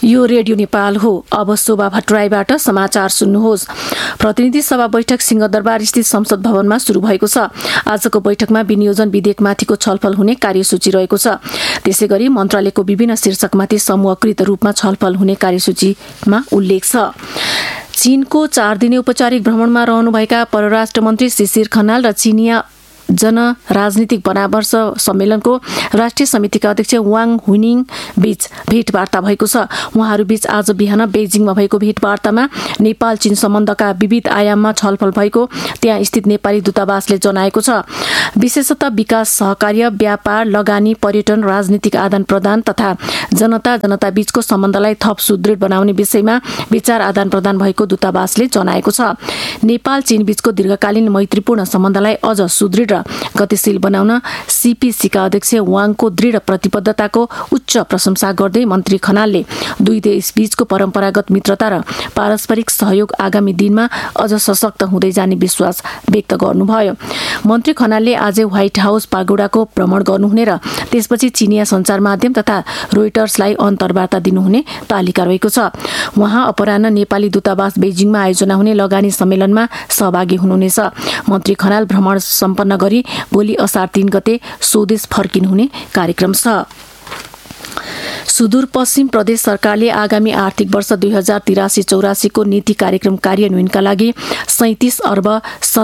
यो रेडियो नेपाल हो। अब शोभा भट्टराईबाट समाचार सुन्नुहोस्। प्रतिनिधि सभा बैठक सिंहदरबार स्थित संसद भवनमा शुरू भएको छ। आजको बैठकमा विनियोजन विधेयकमाथिको छलफल हुने कार्यसूची रहेको छ। त्यसैगरी मन्त्रालयको विभिन्न शीर्षकमाथि समूहकृत रूपमा छलफल हुने कार्यसूचीमा उल्लेख छ। चीनको 4 दिने औपचारिक भ्रमणमा रहनुभएका परराष्ट्र मन्त्री शिशिर खनाल र चीनिया जनराजनीतिक परामर्श सम्मेलनको राष्ट्रिय समितिका अध्यक्ष वाङ हुनिङ बीच भेटवार्ता भएको छ। उहाँहरूबीच आज बिहान बेजिङमा भएको भेटवार्तामा नेपाल चीन सम्बन्धका विविध आयाममा छलफल भएको त्यहाँ स्थित नेपाली दूतावासले जनाएको छ। विशेषतः विकास सहकार्य, व्यापार, लगानी, पर्यटन, राजनीतिक आदान प्रदान तथा जनता बीचको सम्बन्धलाई थप सुदृढ बनाउने विषयमा विचार आदान प्रदान भएको दूतावासले जनाएको छ। नेपाल चीन बीचको दीर्घकालीन मैत्रीपूर्ण सम्बन्धलाई अझ सुदृढ गतिशील बनाउन सीपीसीका अध्यक्ष वाङको दृढ प्रतिबद्धताको उच्च प्रशंसा गर्दै मन्त्री खनालले दुई देश बीचको परम्परागत मित्रता र पारस्परिक सहयोग आगामी दिनमा अझ सशक्त हुँदै जाने विश्वास व्यक्त गर्नुभयो। मन्त्री खनालले आज व्हाइट हाउस पागोडाको भ्रमण गर्नुहुने र त्यसपछि चिनिया सञ्चार माध्यम तथा रोइटर्सलाई अन्तर्वार्ता दिनुहुने तालिका रहेको छ। उहाँ अपराह्न नेपाली दूतावास बेजिङमा आयोजना हुने लगानी सम्मेलनमा सहभागी हुनुहुनेछ। मन्त्री खनाल भ्रमण सम्पन्न गरी भोलि असार 3 गते स्वदेश फर्किनुहुने कार्यक्रम छ। सुदूरपश्चिम प्रदेश सरकारले आगामी आर्थिक वर्ष 2083-84 को नीति कार्यक्रम कार्यान्वयनका लागि 37 अर्ब